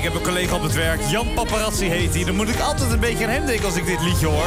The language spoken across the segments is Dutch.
Ik heb een collega op het werk, Jan Paparazzi heet hij. Dan moet ik altijd een beetje aan hem denken als ik dit liedje hoor.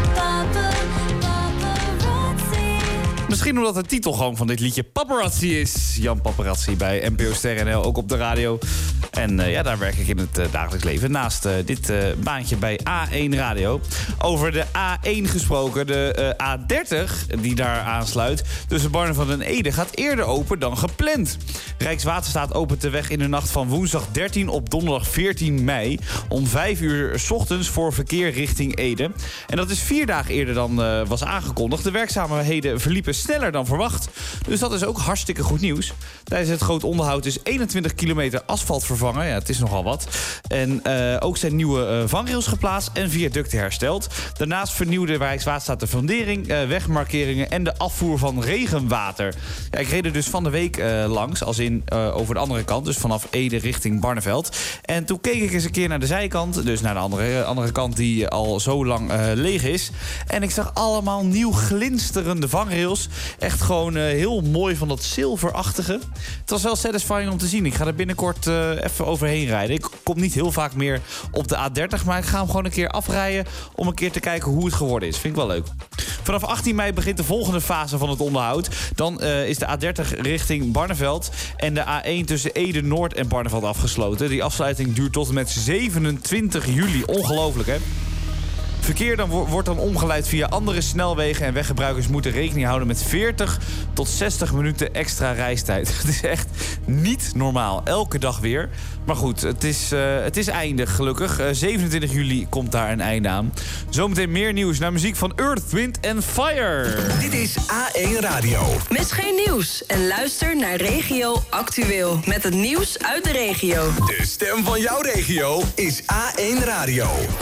Misschien omdat de titel gewoon van dit liedje Paparazzi is. Jan Paparazzi bij NPO Ster NL, ook op de radio. En daar werk ik in het dagelijks leven. Naast dit baantje bij A1 Radio. Over de A1 gesproken. De A30 die daar aansluit tussen Barneveld en Ede gaat eerder open dan gepland. Rijkswaterstaat opent de weg in de nacht van woensdag 13 op donderdag 14 mei... om 5 uur 's ochtends voor verkeer richting Ede. En dat is 4 dagen eerder dan was aangekondigd. De werkzaamheden verliepen sneller dan verwacht. Dus dat is ook hartstikke goed nieuws. Tijdens het groot onderhoud is 21 kilometer asfalt vervangen. Ja, het is nogal wat. En ook zijn nieuwe vangrails geplaatst en viaducten hersteld. Daarnaast vernieuwde Rijkswaterstaat de fundering, wegmarkeringen en de afvoer van regenwater. Ja, ik reed er dus van de week langs, als in over de andere kant. Dus vanaf Ede richting Barneveld. En toen keek ik eens een keer naar de zijkant. Dus naar de andere kant die al zo lang leeg is. En ik zag allemaal nieuw glinsterende vangrails. Echt gewoon heel mooi van dat zilverachtige. Het was wel satisfying om te zien. Ik ga er binnenkort even overheen rijden. Ik kom niet heel vaak meer op de A30, maar ik ga hem gewoon een keer afrijden om een keer te kijken hoe het geworden is. Vind ik wel leuk. Vanaf 18 mei begint de volgende fase van het onderhoud. Dan is de A30 richting Barneveld en de A1 tussen Ede Noord en Barneveld afgesloten. Die afsluiting duurt tot en met 27 juli. Ongelooflijk, hè? Verkeer wordt dan omgeleid via andere snelwegen en weggebruikers moeten rekening houden met 40 tot 60 minuten extra reistijd. Het is echt niet normaal. Elke dag weer. Maar goed, het is eindig gelukkig. 27 juli komt daar een einde aan. Zometeen meer nieuws naar muziek van Earth, Wind and Fire. Dit is A1 Radio. Mis geen nieuws en luister naar Regio Actueel. Met het nieuws uit de regio. De stem van jouw regio is A1 Radio.